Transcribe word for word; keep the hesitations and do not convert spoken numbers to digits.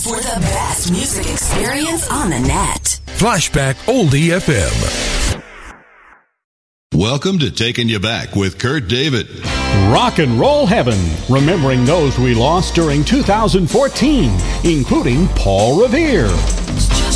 for the best music experience on the net. Flashback Oldie F M. Welcome to Taking You Back with Kurt David. Rock and Roll Heaven, remembering those we lost during two thousand fourteen, including Paul Revere.